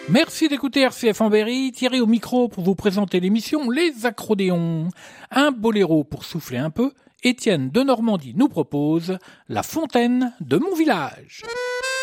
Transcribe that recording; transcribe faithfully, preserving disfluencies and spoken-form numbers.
Merci d'écouter R C F en Berry, Thierry au micro pour vous présenter l'émission Les Accrodéons. Un boléro pour souffler un peu, Étienne de Normandie nous propose La fontaine de mon village.